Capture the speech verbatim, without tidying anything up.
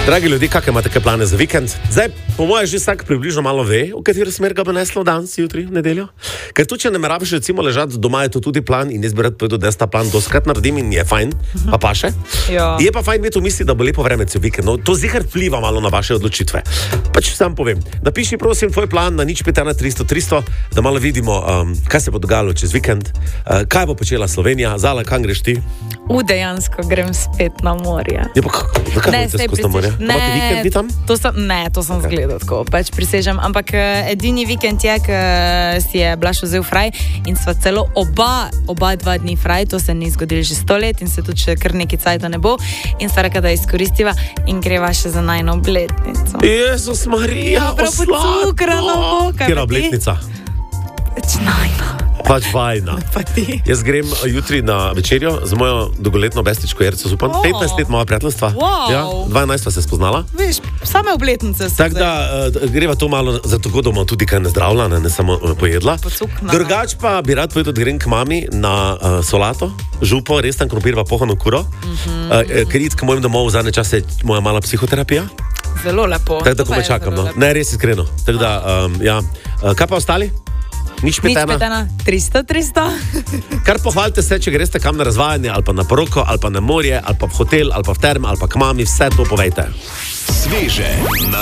Dragi ljudje, kakšne imate kaj plane za vikend? Zdaj, po mojem, že vsak približno malo ve, v katero smer ga bo neslo danes, jutri, v nedeljo. Ker tu, če ne meravaš recimo ležati doma, je to tudi plan in jaz bi rad povedal, da sta plan doskrat naredim in je fajn, pa pa še. Ja. Je pa fajn imeti v misli, da bo lepo vreme cel vikend. No, to zihar vpliva malo na vaše odločitve. Pač sam povem, napiši prosim tvoj plan na nič pet ena tristo tristo, da malo vidimo, um, kaj se bo dogajalo čez vikend, uh, kaj bo počela Slovenija, Zala, kam greš ti? U, dejansko grem spet na morje. Ja, pa zakaj Ne, hodite saj skozi na morje? prisež- Imate vikendi tam? To sem, ne, to sem okay. zgledal tako, pač prisežem. Ampak uh, edini vikend je, ko si je Blaž vzel fraj in sva celo oba, oba dva dni fraj, to se ni zgodilo že sto let in se tudi še kar nekaj cajta ne bo. In sva rekla, da izkoristiva in greva še za najno obletnico. Jezus Marija, Prav pocukrano bo, kaj Kjera pa ti? obletnica? Pač najno. Pač vajna. Pa ti. Jaz grem jutri na večerjo z mojo dolgoletno bestičko Jerco Zupan. O. petnajst let moja prijateljstva. Wow. Ja, dvanajst sva se spoznala. Veš, same obletnice so Tako da uh, greva to malo, zato da bomo tudi kaj nezdravljena, ne samo uh, pojedla. Pocuknjena. Drugač pa bi rad povedal, da grem k mami na uh, solato, župo, res tam krompir pa pohano kuro. Mm-hmm. Uh, ker id k mojim domov v zadnje čase je moja mala psihoterapija. Zelo lepo. Tako da To pa komaj je čakam. zelo No. lepo. Ne, res iskreno. Tako da, um, ja. Uh, kaj pa ostali? Nič Nič petena. petena, tristo, tristo. Kar pohvalite se, če greste kam na razvajanje, ali pa na poroko, ali pa na morje, ali pa v hotel, ali pa v term, ali pa k mami, vse to povejte. Sveže.